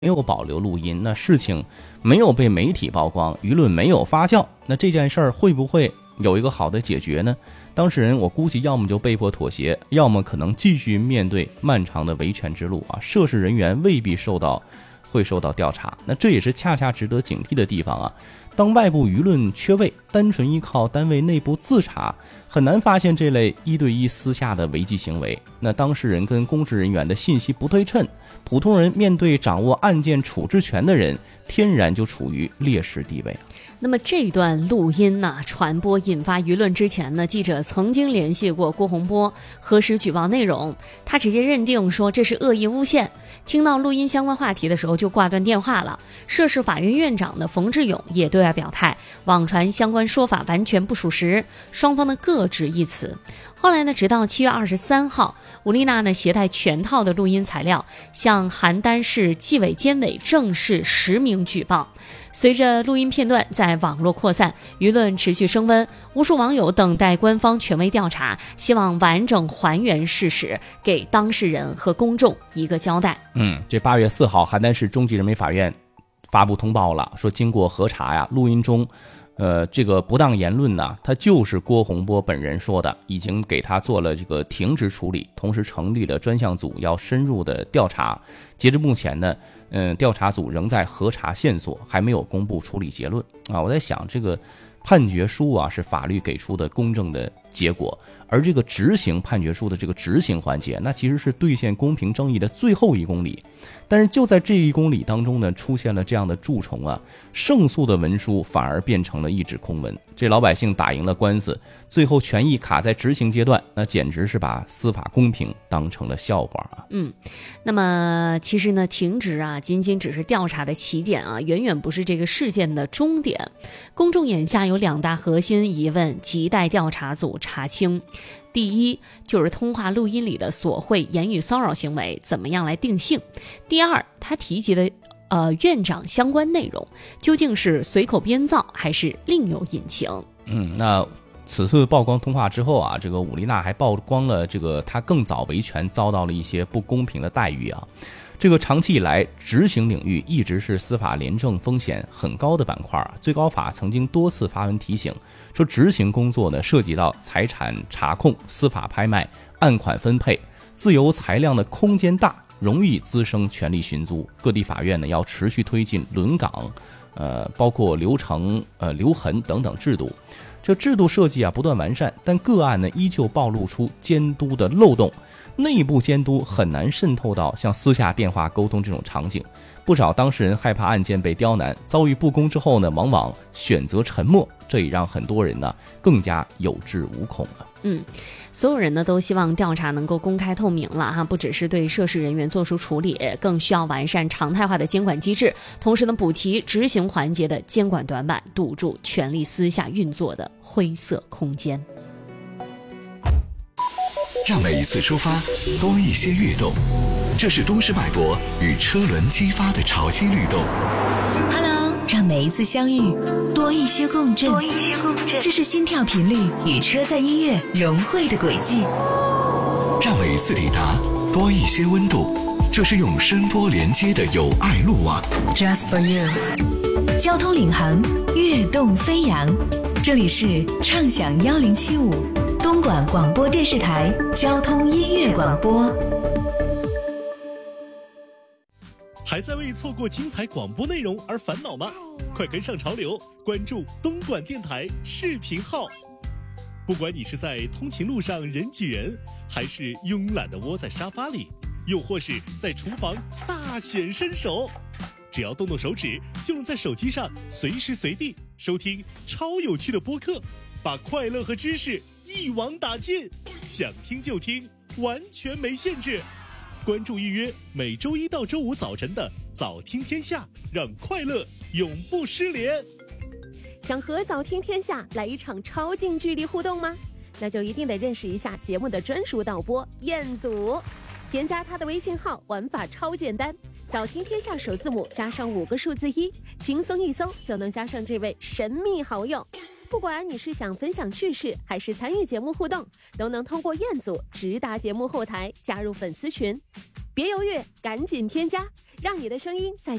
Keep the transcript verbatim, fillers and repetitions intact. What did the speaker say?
没有保留录音，那事情没有被媒体曝光，舆论没有发酵，那这件事儿会不会有一个好的解决呢？当事人我估计要么就被迫妥协，要么可能继续面对漫长的维权之路啊。涉事人员未必受到会受到调查，那这也是恰恰值得警惕的地方啊。当外部舆论缺位，单纯依靠单位内部自查，很难发现这类一对一私下的违纪行为。那当事人跟公职人员的信息不对称，普通人面对掌握案件处置权的人，天然就处于劣势地位。 那么这段录音呢传播引发舆论之前呢，记者曾经联系过郭洪波核实举报内容，他直接认定说这是恶意诬陷，听到录音相关话题的时候就挂断电话了。涉事法院院长的冯志勇也对外表态，网传相关说法完全不属实，双方呢各执一词。后来呢，直到七月二十三号，吴丽娜呢携带全套的录音材料，向邯郸市纪委监委正式实名举报。随着录音片段在网络扩散，舆论持续升温，无数网友等待官方权威调查，希望完整还原事实，给当事人和公众一个交代。 嗯，这八月四号，邯郸市中级人民法院发布通报了，说经过核查呀，录音中呃，这个不当言论呢，他就是郭洪波本人说的，已经给他做了这个停职处理，同时成立了专项组，要深入的调查。截至目前呢，嗯，调查组仍在核查线索，还没有公布处理结论啊。我在想，这个判决书啊是法律给出的公正的结果，而这个执行判决书的这个执行环节，那其实是兑现公平正义的最后一公里。但是就在这一公里当中呢，出现了这样的蛀虫啊，胜诉的文书反而变成了一纸空文。这老百姓打赢了官司，最后权益卡在执行阶段，那简直是把司法公平当成了笑话啊。 嗯，那么其实呢，停职啊，仅仅只是调查的起点啊，远远不是这个事件的终点。公众眼下有两大核心疑问，亟待调查组查清。第一，就是通话录音里的索贿言语骚扰行为怎么样来定性。第二，他提及的呃院长相关内容究竟是随口编造还是另有隐情。 嗯，那此次曝光通话之后啊，这个武丽娜还曝光了这个她更早维权遭到了一些不公平的待遇啊。这个长期以来，执行领域一直是司法廉政风险很高的板块啊。最高法曾经多次发文提醒，说执行工作呢涉及到财产查控、司法拍卖、案款分配，自由裁量的空间大，容易滋生权力寻租。各地法院呢要持续推进轮岗，呃，包括流程、呃留痕等等制度。这制度设计啊不断完善，但个案呢依旧暴露出监督的漏洞。内部监督很难渗透到像私下电话沟通这种场景，不少当事人害怕案件被刁难，遭遇不公之后呢，往往选择沉默，这也让很多人呢更加有恃无恐了。 嗯，所有人呢都希望调查能够公开透明了哈，不只是对涉事人员做出处理，更需要完善常态化的监管机制，同时呢补齐执行环节的监管短板，堵住权力私下运作的灰色空间。 让每一次出发多一些跃动，这是都市脉搏与车轮激发的潮汐律动。 Hello， 让每一次相遇多一些共振，多一些共振，这是心跳频率与车载音乐融汇的轨迹。 让每一次抵达多一些温度，这是用声波连接的有爱路网。 Just for you， 交通领航，跃动飞扬。这里是畅享一零七五。东莞广播电视台交通音乐广播。 还在为错过精彩广播内容而烦恼吗？快跟上潮流，关注东莞电台视频号。不管你是在通勤路上人挤人，还是慵懒地窝在沙发里，又或是在厨房大显身手，只要动动手指，就能在手机上随时随地收听超有趣的播客，把快乐和知识一网打尽，想听就听，完全没限制。关注预约每周一到周五早晨的早听天下，让快乐永不失联。 想和早听天下来一场超近距离互动吗？那就一定得认识一下节目的专属导播彦祖，添加他的微信号，玩法超简单，早听天下首字母加上五个数字一，轻松一搜就能加上这位神秘好友。不管你是想分享趣事还是参与节目互动，都能通过彦祖直达节目后台加入粉丝群。别别犹豫，赶紧添加，让你的声音在